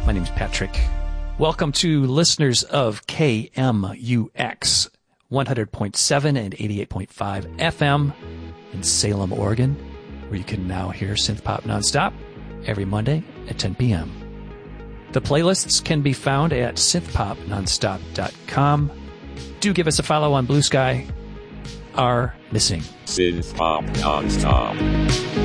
My name's Patrick. Welcome to listeners of KMUX 100.7 and 88.5 FM in Salem, Oregon, where you can now hear Synth Pop Nonstop every Monday at 10 p.m. The playlists can be found at synthpopnonstop.com. Do give us a follow on Blue Sky. Are missing. Synth Pop Nonstop.